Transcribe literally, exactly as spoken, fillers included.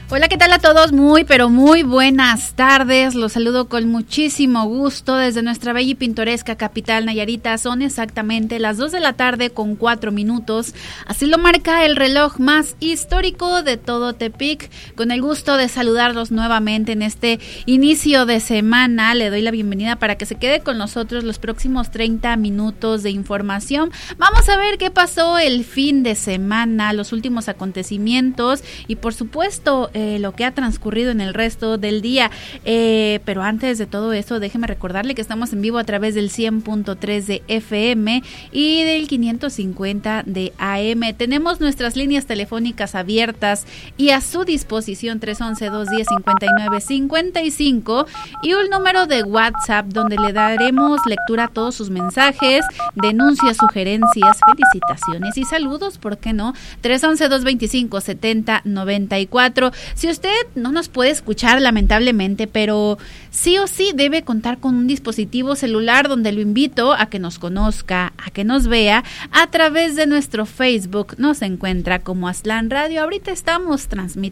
Hola, ¿qué tal a todos? Muy, pero muy buenas tardes. Los saludo con muchísimo gusto desde nuestra bella y pintoresca capital Nayarita. Son exactamente las dos de la tarde con cuatro minutos. Así lo marca el reloj más histórico de todo Tepic. Con el gusto de saludarlos nuevamente en este inicio de semana. Le doy la bienvenida para que se quede con nosotros los próximos treinta minutos de información. Vamos a ver qué pasó el fin de semana, los últimos acontecimientos y por supuesto Eh, lo que ha transcurrido en el resto del día, eh, pero antes de todo eso déjeme recordarle que estamos en vivo a través del cien punto tres de F M y del quinientos cincuenta de A M. Tenemos nuestras líneas telefónicas abiertas y a su disposición tres once, dos diez, cincuenta y nueve cincuenta y cinco y un número de WhatsApp donde le daremos lectura a todos sus mensajes, denuncias, sugerencias, felicitaciones y saludos, ¿por qué no? tres once, dos veinticinco, setenta noventa y cuatro. Si usted no nos puede escuchar, lamentablemente, pero sí o sí debe contar con un dispositivo celular donde lo invito a que nos conozca, a que nos vea a través de nuestro Facebook. Nos encuentra como Aztlán Radio. Ahorita estamos transmitiendo